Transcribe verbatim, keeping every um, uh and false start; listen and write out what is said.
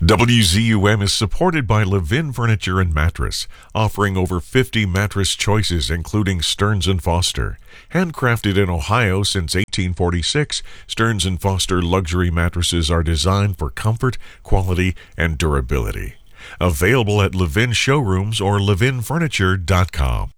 W Z U M is supported by Levin Furniture and Mattress, offering over fifty mattress choices including Stearns and Foster. Handcrafted in Ohio since eighteen forty-six, Stearns and Foster luxury mattresses are designed for comfort, quality, and durability. Available at Levin showrooms or levin furniture dot com.